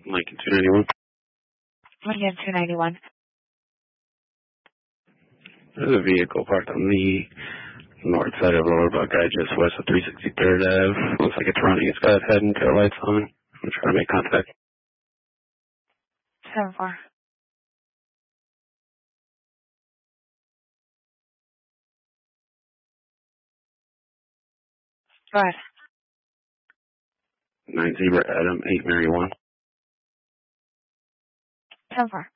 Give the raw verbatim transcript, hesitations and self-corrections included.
Lincoln two ninety-one. Lincoln two ninety-one. There's a vehicle parked on the north side of Lower Buckeye, just west of three sixty-third Avenue. Looks like it's running. It's got head and tail lights on. I'm trying to make contact. seven four. Go ahead. nine zero Adam eight Mary one. seven four.